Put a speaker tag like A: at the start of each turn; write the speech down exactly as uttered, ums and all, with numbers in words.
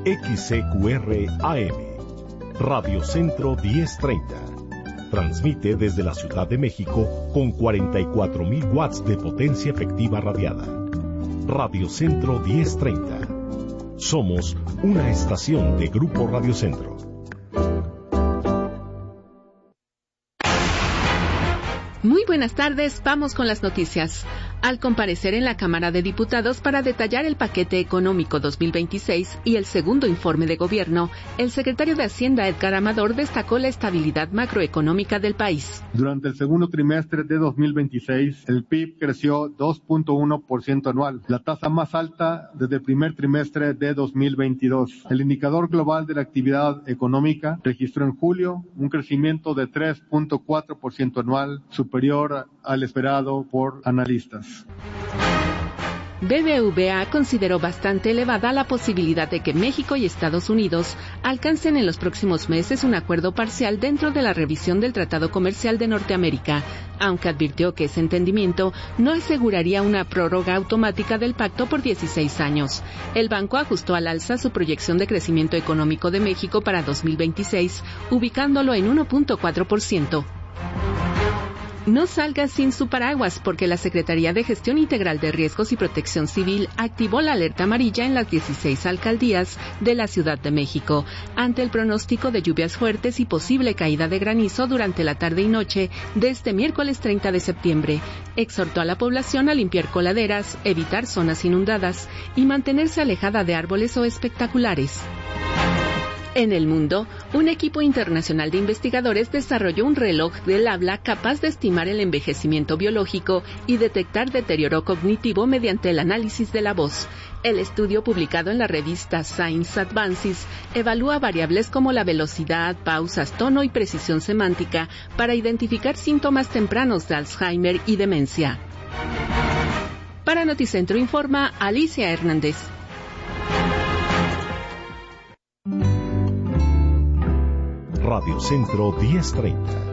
A: X C Q R A M, Radio Centro diez treinta. Transmite desde la Ciudad de México con cuarenta y cuatro mil watts de potencia efectiva radiada. Radio Centro diez treinta. Somos una estación de Grupo Radio Centro.
B: Muy buenas tardes, vamos con las noticias. Al comparecer en la Cámara de Diputados para detallar el paquete económico dos mil veintiséis y el segundo informe de gobierno, el secretario de Hacienda, Edgar Amador, destacó la estabilidad macroeconómica del país.
C: Durante el segundo trimestre de dos mil veintiséis, el P I B creció dos punto uno por ciento anual, la tasa más alta desde el primer trimestre de dos mil veintidós. El indicador global de la actividad económica registró en julio un crecimiento de tres punto cuatro por ciento anual, superior al esperado por analistas.
B: B B V A consideró bastante elevada la posibilidad de que México y Estados Unidos alcancen en los próximos meses un acuerdo parcial dentro de la revisión del Tratado Comercial de Norteamérica, aunque advirtió que ese entendimiento no aseguraría una prórroga automática del pacto por dieciséis años. El banco ajustó al alza su proyección de crecimiento económico de México para dos mil veintiséis, ubicándolo en uno punto cuatro por ciento. No salga sin su paraguas porque la Secretaría de Gestión Integral de Riesgos y Protección Civil activó la alerta amarilla en las dieciséis alcaldías de la Ciudad de México ante el pronóstico de lluvias fuertes y posible caída de granizo durante la tarde y noche de este miércoles treinta de septiembre. Exhortó a la población a limpiar coladeras, evitar zonas inundadas y mantenerse alejada de árboles o espectaculares. En el mundo, un equipo internacional de investigadores desarrolló un reloj del habla capaz de estimar el envejecimiento biológico y detectar deterioro cognitivo mediante el análisis de la voz. El estudio, publicado en la revista Science Advances, evalúa variables como la velocidad, pausas, tono y precisión semántica para identificar síntomas tempranos de Alzheimer y demencia. Para Noticentro informa Alicia Hernández.
A: Radio Centro diez treinta.